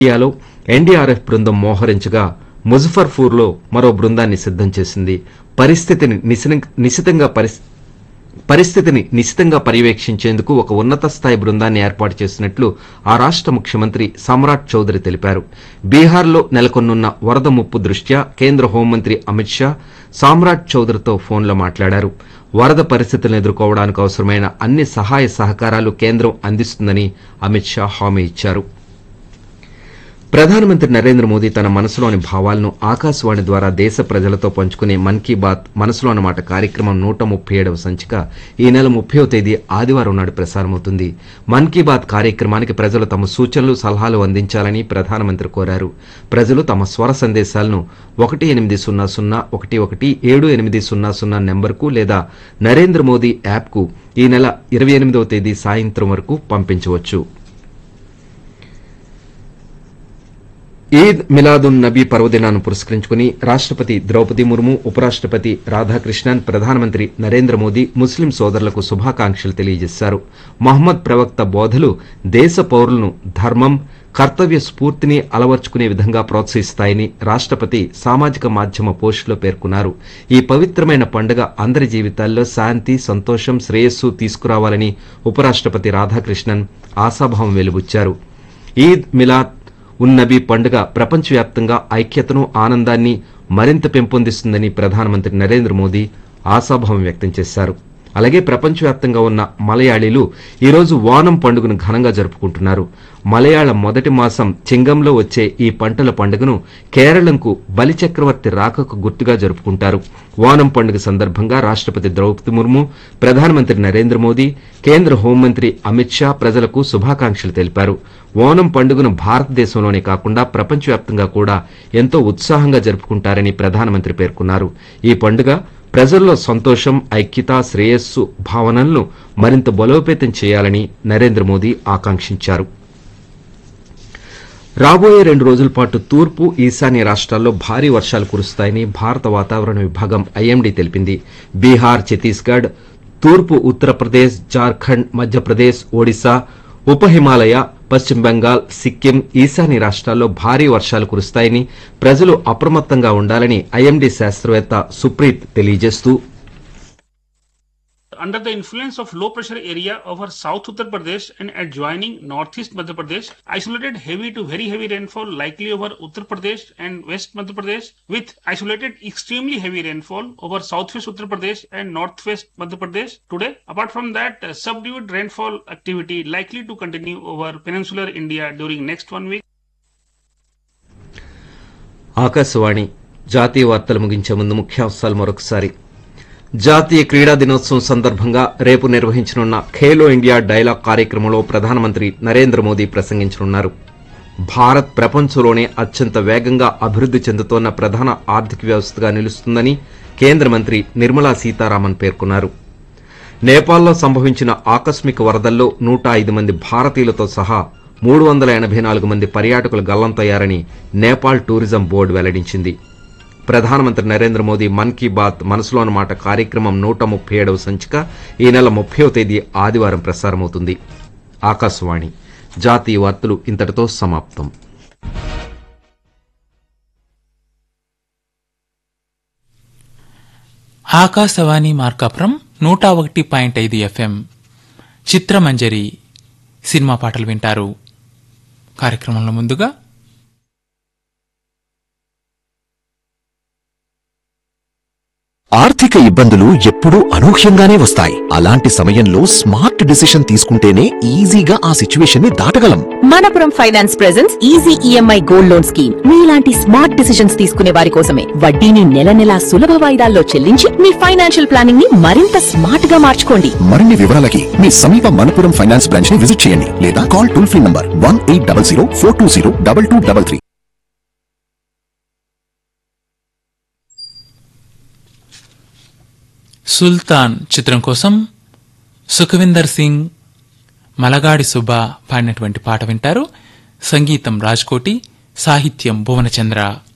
ఇండియాలో ఎన్డీఆర్ఎఫ్ బృందం మోహరించగా ముజఫర్పూర్లో మరో బృందాన్ని సిద్దం చేసింది. పరిస్థితిని నిశితంగా పర్యవేక్షించేందుకు ఒక ఉన్నత స్థాయి బృందాన్ని ఏర్పాటు చేసినట్లు ఆ రాష్ట ముఖ్యమంత్రి సమ్రాట్ చౌదరి తెలిపారు. బీహార్లో నెలకొన్నున్న వరద ముప్పు దృష్ట్యా కేంద్ర హోంమంత్రి అమిత్ షా సమ్రాట్ చౌదరితో ఫోన్లో మాట్లాడారు. వరద పరిస్థితులను ఎదుర్కోవడానికి అవసరమైన అన్ని సహాయ సహకారాలు కేంద్రం అందిస్తుందని అమిత్ షా హామీ ఇచ్చారు. ప్రధానమంత్రి నరేంద్ర మోదీ తన మనసులోని భావాలను ఆకాశవాణి ద్వారా దేశ ప్రజలతో పంచుకునే మన్ కీ బాత్ మనసులోని మాట కార్యక్రమం 137వ సంచిక ఈ నెల 30వ తేదీ ఆదివారం నాడు ప్రసారమవుతుంది. మన్ కీ బాత్ కార్యక్రమానికి ప్రజలు తమ సూచనలు సలహాలు అందించాలని ప్రధానమంత్రి కోరారు. ప్రజలు తమ స్వర సందేశాలను 1800117800 నెంబర్కు లేదా నరేంద్ర మోదీ యాప్కు ఈ నెల 28వ తేదీ సాయంత్రం వరకు పంపించవచ్చు. ఈద్ మిలాదున్ నబీ పర్వదినాన్ని పురస్కరించుకుని రాష్టపతి ద్రౌపది ముర్ము, ఉపరాష్టపతి రాధాకృష్ణన్, ప్రధానమంత్రి నరేంద్ర మోదీ ముస్లిం సోదరులకు శుభాకాంక్షలు తెలియజేశారు. మహమ్మద్ ప్రవక్త బోధలు దేశ పౌరులను ధర్మం, కర్తవ్య స్ఫూర్తిని అలవర్చుకునే విధంగా ప్రోత్సహిస్తాయని రాష్టపతి సామాజిక మాధ్యమ పోస్టులో పేర్కొన్నారు. ఈ పవిత్రమైన పండుగ అందరి జీవితాల్లో శాంతి, సంతోషం, శ్రేయస్సు తీసుకురావాలని ఉపరాష్టపతి రాధాకృష్ణన్ ఆశాభావం వెలుబుచ్చారు. ఈద్ మిలాద్ ఉన్ నబీ పండుగ ప్రపంచవ్యాప్తంగా ఐక్యతను, ఆనందాన్ని మరింత పెంపొందిస్తుందని ప్రధానమంత్రి నరేంద్ర మోదీ ఆశాభావం వ్యక్తం చేశారు. అలాగే ప్రపంచవ్యాప్తంగా ఉన్న మలయాళీలు ఈరోజు ఓనం పండుగను ఘనంగా జరుపుకుంటున్నారు. మలయాళం మొదటి మాసం చింగంలో వచ్చే ఈ పంటల పండుగను కేరళంకు బలిచక్రవర్తి రాకకు గుర్తుగా జరుపుకుంటారు. ఓనం పండుగ సందర్భంగా రాష్టపతి ద్రౌపది ముర్ము, ప్రధానమంత్రి నరేంద్ర మోదీ, కేంద్ర హోంమంత్రి అమిత్ షా ప్రజలకు శుభాకాంక్షలు తెలిపారు. ఓనం పండుగను భారతదేశంలోనే కాకుండా ప్రపంచవ్యాప్తంగా కూడా ఎంతో ఉత్సాహంగా జరుపుకుంటారని ప్రధానమంత్రి పేర్కొన్నారు. ఈ పండుగ ప్రజల్లో సంతోషం, ఐక్యత, శ్రేయస్సు భావనలను మరింత బలోపేతం చేయాలని నరేంద్ర మోదీ ఆకాంక్షించారు. రాబోయే 2 రోజుల పాటు తూర్పు, ఈశాన్య రాష్ట్రాల్లో భారీ వర్షాలు కురుస్తాయని భారత వాతావరణ విభాగం ఐఎండీ తెలిపింది. బీహార్, ఛత్తీస్గఢ్, తూర్పు ఉత్తరప్రదేశ్, జార్ఖండ్, మధ్యప్రదేశ్, ఒడిశా, ఉప హిమాలయ, పశ్చిమ బెంగాల్, సిక్కిం, ఈశాన్య రాష్ట్రాల్లో భారీ వర్షాలు కురుస్తాయని ప్రజలు అప్రమత్తంగా ఉండాలని ఐఎండీ శాస్త్రవేత్త సుప్రీత్ తెలియజేస్తూ, under the influence of low pressure area over South Uttar Pradesh and adjoining northeast Madhya Pradesh, isolated heavy to very heavy rainfall likely over Uttar Pradesh and West Madhya Pradesh, with isolated extremely heavy rainfall over southwest Uttar Pradesh and northwest Madhya Pradesh today. Apart from that, subdued rainfall activity likely to continue over peninsular India during next 1 week. Akashvani జాతీయ వార్తలు ముగించే ముందు ముఖ్యాంశాలు మరొకసారి. జాతీయ క్రీడా దినోత్సవం సందర్భంగా రేపు నిర్వహించనున్న ఖేలో ఇండియా డైలాగ్ కార్యక్రమంలో ప్రధానమంత్రి నరేంద్ర మోదీ ప్రసంగించనున్నారు. భారత్ ప్రపంచంలోనే అత్యంత వేగంగా అభివృద్ది చెందుతోన్న ప్రధాన ఆర్థిక వ్యవస్థగా నిలుస్తుందని కేంద్ర మంత్రి నిర్మలా సీతారామన్ పేర్కొన్నారు. నేపాల్లో సంభవించిన ఆకస్మిక వరదల్లో 105 మంది భారతీయులతో సహా 384 మంది పర్యాటకులు గల్లంతయ్యారని నేపాల్ టూరిజం బోర్డు వెల్లడించింది. ప్రధానమంత్రి నరేంద్ర మోదీ మన్ కీ బాత్ మనసులోని మాట కార్యక్రమం 137వ సంచిక ఈ నెల 30వ తేదీ ఆదివారం ప్రసారమవుతుంది. ఆకాశవాణి జాతీయ వార్తలు ఇంతటితో సమాప్తం. ఆకాశవాణి మార్కాపురం 101.5 FM చిత్రమంజరి సినిమా పాటలు వింటారు. కార్యక్రమంలో ముందుగా ఆర్థిక ఇబ్బందులు ఎప్పుడూ అనూహ్యంగానే వస్తాయి. అలాంటి సమయంలో స్మార్ట్ డిసిషన్ తీసుకుంటేనే ఈజీగా ఆ సిచ్యువేషన్ ని దాటగలం. Manappuram finance presents easy EMI gold loan scheme. మీలాంటి స్మార్ట్ డిసిషన్స్ తీసుకునే వారి కోసమే. వడ్డీని నెల నెలా సులభ వాయిదాల్లో చెల్లించి మీ ఫైనాన్షియల్ ప్లానింగ్ ని మరింత స్మార్ట్ గా మార్చుకోండి. మరిన్ని వివరాలకి మీ సమీప మనపురం ఫైనాన్స్ బ్రాంచ్ ని విజిట్ చేయండి లేదా కాల్ టోల్ ఫ్రీ నంబర్ 1800 420 2233. సుల్తాన్ చిత్రం కోసం సుఖవిందర్ సింగ్, మలగాడి సుబ్బా పాడినటువంటి పాట వింటారు. సంగీతం రాజ్కోటి, సాహిత్యం భువనచంద్ర.